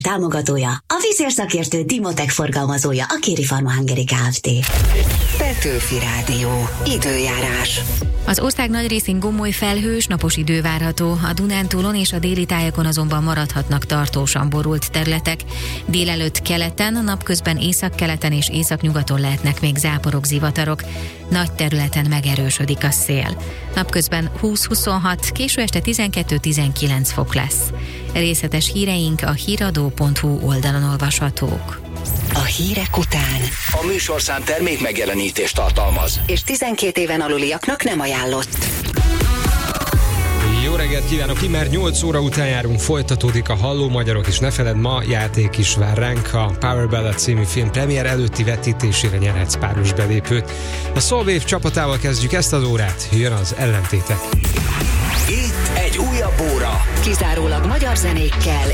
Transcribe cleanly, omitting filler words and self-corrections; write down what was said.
Támogatója a vízérszakértő Dimotech forgalmazója, a Kéri Pharma Hungary Kft. Petőfi Rádió. Időjárás. Az ország nagy részén gomoly felhős, napos idő várható, a Dunántúlon és a déli tájakon azonban maradhatnak tartósan borult területek. Délelőtt keleten, napközben északkeleten és északnyugaton lehetnek még záporok, zivatarok. Nagy területen megerősödik a szél. Napközben 20-26, késő este 12-19 fok lesz. Részletes híreink a híradó.hu oldalon olvashatók. A hírek után A műsorszám termék megjelenítést tartalmaz, és 12 éven aluliaknak nem ajánlott. Jó reggelt kívánok, immár 8 óra után járunk, folytatódik a Halló Magyarok, és ne feledd, ma játék is vár ránk. A Power Ballad című film premier előtti vetítésére nyerhetsz páros belépőt. A Soulwave csapatával kezdjük ezt az órát, jön az ellentétek. itt egy újabb óra. Kizárólag magyar zenékkel